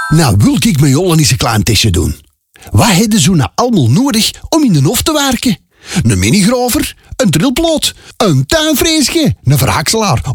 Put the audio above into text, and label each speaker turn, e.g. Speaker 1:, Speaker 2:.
Speaker 1: Nou wil ik met Jolle eens een klein testje doen. Wat hebben ze nou allemaal nodig om in de hof te werken? Een minigraver, een trilploot, een tuinfreesje, een verhakselaar